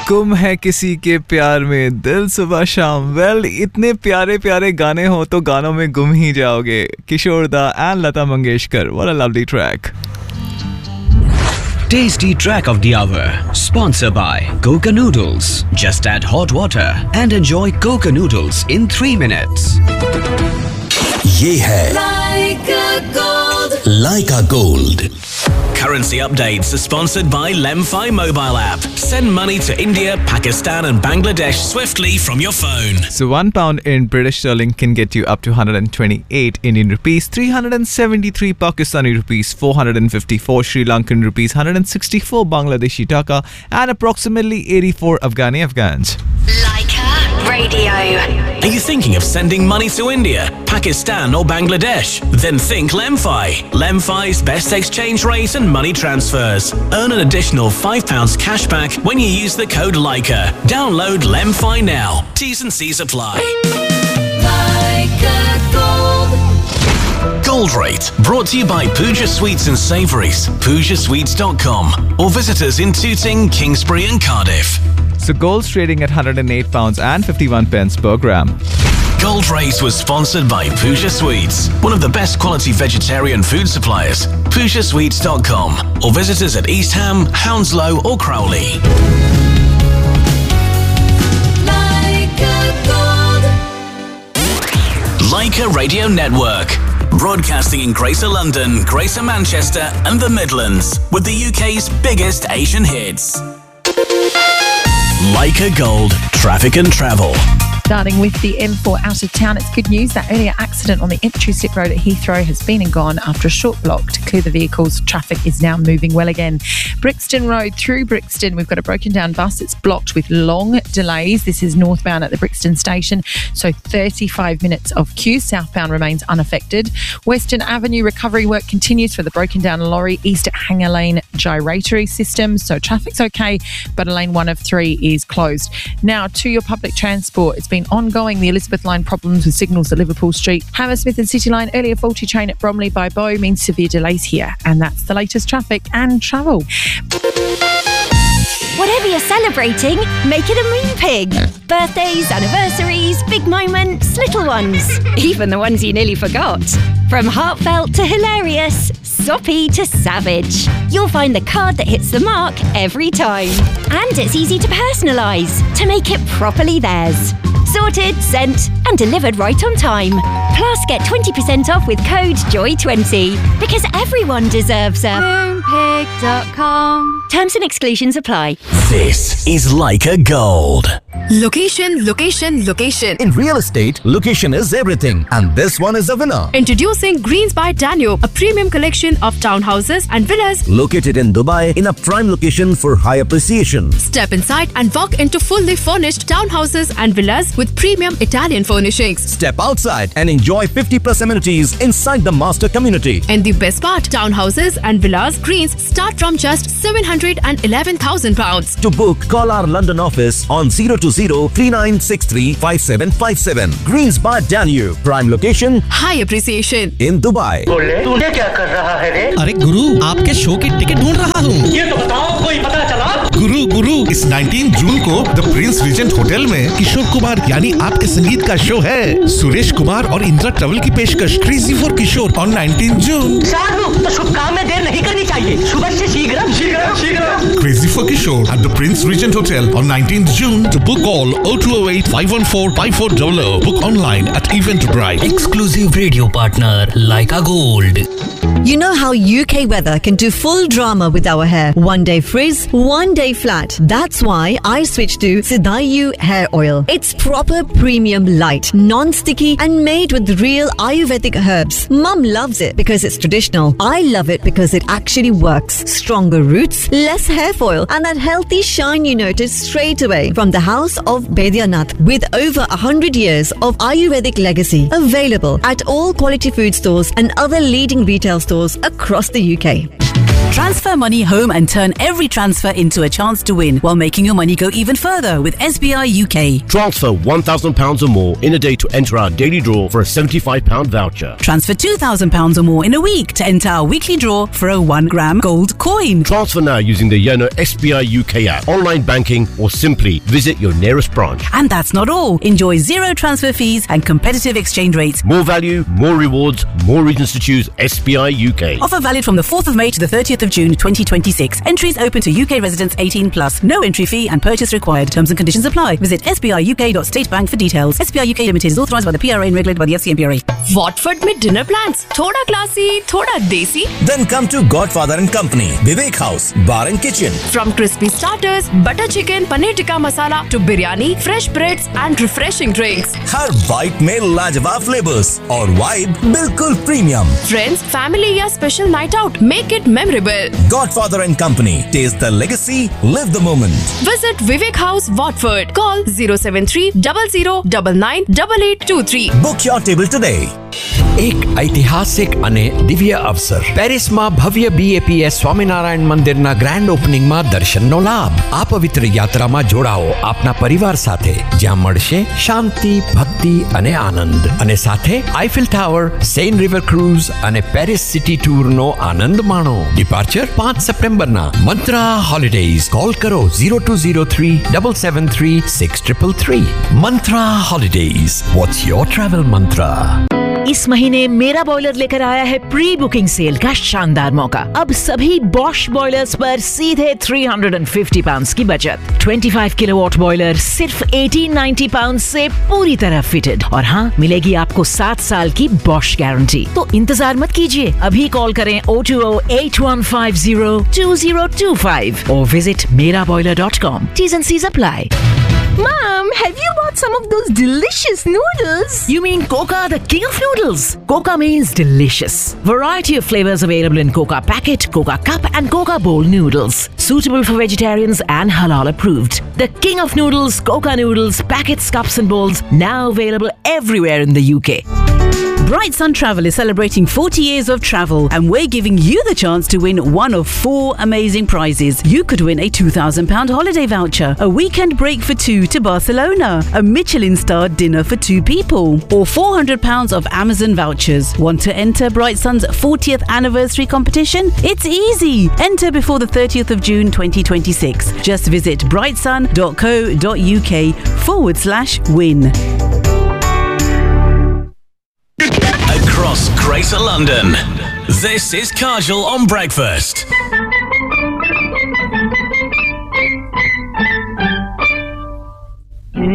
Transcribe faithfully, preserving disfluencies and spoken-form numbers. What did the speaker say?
गुम है किसी के प्यार में दिल सुबह शाम। वेल well, इतने प्यारे प्यारे गाने हो तो गानों में गुम ही जाओगे। किशोर दा and Lata Mangeshkar, what a lovely track. Tasty track of the hour, sponsored by Coca Noodles. Just add hot water and enjoy Coca Noodles in three minutes. ये है Leica Gold. Leica Gold. Currency updates are sponsored by Lemfi mobile app. Send money to India, Pakistan and Bangladesh swiftly from your phone. So one pound in British sterling can get you up to one hundred twenty-eight Indian rupees, three hundred seventy-three Pakistani rupees, four hundred fifty-four Sri Lankan rupees, one hundred sixty-four Bangladeshi taka and approximately eighty-four Afghani Afghans. Leica Radio. Are you thinking of sending money to India, Pakistan or Bangladesh? Then think Lemfi. Lemfi's best exchange rate and money transfers. Earn an additional five pounds cash back when you use the code Leica. Download Lemfi now. T's and C's apply. Leica Gold. Gold Rate, brought to you by Pooja Sweets and Savouries, pooja sweets dot com, or visit us in Tooting, Kingsbury and Cardiff. So gold's trading at one hundred eight pounds and fifty-one pence per gram. Gold Rate was sponsored by Pooja Sweets, one of the best quality vegetarian food suppliers. pooja sweets dot com, or visit us at East Ham, Hounslow or Crowley. Leica Gold. Leica Radio Network. Broadcasting in Greater London, Greater Manchester and the Midlands, with the U K's biggest Asian hits. Leica Gold, traffic and travel. Starting with the M four out of town, it's good news. That earlier accident on the entry slip road at Heathrow has been and gone after a short block to clear the vehicles. Traffic is now moving well again. Brixton Road through Brixton, we've got a broken down bus. It's blocked with long delays. This is northbound at the Brixton station, so thirty-five minutes of queue. Southbound remains unaffected. Western Avenue recovery work continues for the broken down lorry east at Hanger Lane gyratory system, so traffic's okay, but a lane one of three is closed. Now to your public transport. It's been ongoing. The Elizabeth line problems with signals at Liverpool Street, Hammersmith and City Line. Earlier faulty train at Bromley by Bow means severe delays here. And that's the latest traffic and travel. Whatever you're celebrating, make it a Moon Pig. Birthdays, anniversaries, big moments, little ones. Even the ones you nearly forgot. From heartfelt to hilarious, soppy to savage. You'll find the card that hits the mark every time. And it's easy to personalise, to make it properly theirs. Sorted, sent and delivered right on time. Plus get twenty percent off with code joy twenty. Because everyone deserves a moon pig dot com. Terms and exclusions apply. This is Leica Gold. Location, location, location. In real estate, location is everything. And this one is a winner. Introducing Greens by Danube, a premium collection of townhouses and villas Located in Dubai in a prime location for high appreciation. Step inside and walk into fully furnished townhouses and villas with premium Italian furnishings. Step outside and enjoy fifty plus amenities inside the master community. And the best part, townhouses and villas Greens start from just seven hundred eleven thousand pounds. To book, call our London office on zero two zero, three nine six three, five seven five seven. Greens by Danube, prime location, high appreciation in Dubai. तूने क्या कर रहा है रे? अरे गुरु, आपके show की ticket ढूंढ रहा हूँ। ये तो बताओ, कोई पता चला? गुरु गुरु इस उन्नीस जून को द प्रिंस रीजेंट होटल में किशोर कुमार यानी आपके संगीत का शो है। सुरेश कुमार और इंदिरा ट्रैवल की पेशकश क्रेजी फॉर किशोर ऑन उन्नीस जून। साधु, तो शुभ काम में देर नहीं करनी चाहिए। सुबह से शीघ्र शीघ्र शीघ्र। Crazy for Kishore at the Prince Regent Hotel on nineteenth June. To book call oh two oh eight, five one four, five four zero zero. Book online at Eventbrite. Exclusive radio partner Leica Gold. You know how U K weather can do full drama with our hair. One day frizz, one day flat. That's why I switched to Sidayu hair oil. It's proper premium light, non-sticky and made with real Ayurvedic herbs. Mum loves it because it's traditional. I love it because it actually works. Stronger roots, less hair foil and that healthy shine you notice straight away. From the house of Baidyanath with over one hundred years of Ayurvedic legacy. Available at all quality food stores and other leading retail stores across the U K. Transfer money home and turn every transfer into a chance to win while making your money go even further with S B I U K. Transfer one thousand pounds or more in a day to enter our daily draw for a seventy-five pound voucher. Transfer two thousand pounds or more in a week to enter our weekly draw for a one gram gold coin. Transfer now using the Yono S B I U K app, online banking, or simply visit your nearest branch. And that's not all. Enjoy zero transfer fees and competitive exchange rates. More value, more rewards, more reasons to choose S B I U K. Offer valid from the fourth of May to the thirtieth of June twenty twenty-six. Entries open to U K residents eighteen plus. No entry fee and purchase required. Terms and conditions apply. Visit S B I U K dot state bank for details. S B I U K Limited is authorised by the P R A and regulated by the F C M P R A. Watford में dinner plans थोड़ा classy, थोड़ा desi. Then come to Godfather and Company, Vivek House, Bar and Kitchen. From crispy starters, butter chicken, paneer tikka masala to biryani, fresh breads and refreshing drinks. Her bite में लाजवाब flavors और vibe बिल्कुल premium. Friends, family या special night out, make it memorable. Godfather and Company, taste the legacy, live the moment. Visit Vivek House, Watford. Call zero seven three zero zero nine nine eight eight two three. Book your table today. એક ઐતિહાસિક અને દિવ્ય અવસર પેરિસમાં ભવ્ય BAPS Swaminarayan મંદિરના grand ઓપનિંગમાં દર્શનનો લાભ. આ પવિત્ર યાત્રામાં જોડાઓ આપના પરિવાર સાથે, જ્યાં મળશે શાંતિ, ભક્તિ અને આનંદ. અને સાથે Eiffel tower, Sen river cruise અને પેરિસ સિટી ટૂરનો આનંદ માણો. ડિપાર્ચર પાંચ સપ્ટેમ્બરના. મંત્રા હોલિડેઝ. કોલ કરો zero two zero three seven seven three six three three. મંત્રા holidays. What's your travel mantra? इस महीने मेरा बॉयलर लेकर आया है प्री बुकिंग सेल का शानदार मौका. अब सभी बॉश बॉयलर्स पर सीधे three hundred fifty पाउंड्स की बचत. twenty-five किलोवाट बॉयलर सिर्फ eighteen ninety पाउंड्स से पूरी तरह फिटेड. और हाँ, मिलेगी आपको सात साल की बॉश गारंटी. तो इंतजार मत कीजिए, अभी कॉल करें zero two zero eight one five zero two zero two five or visit mera boiler dot com. T's and C's apply. Mom, have you bought some of those delicious noodles? You mean Coca, the king of noodles? Coca means delicious. Variety of flavors available in Coca packet, Coca cup and Coca bowl noodles. Suitable for vegetarians and halal approved. The king of noodles, Coca noodles, packets, cups and bowls, now available everywhere in the U K. Bright Sun Travel is celebrating forty years of travel and we're giving you the chance to win one of four amazing prizes. You could win a two thousand pounds holiday voucher, a weekend break for two to Barcelona, a Michelin-starred dinner for two people, or four hundred pounds of Amazon vouchers. Want to enter Bright Sun's fortieth anniversary competition? It's easy. Enter before the thirtieth of June twenty twenty-six. Just visit brightsun.co.uk forward slash win. Across Greater London, this is Kajal on Breakfast.